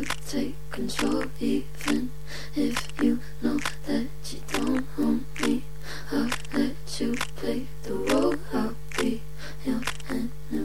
you take control, even if you know that you don't own me. I'll let you play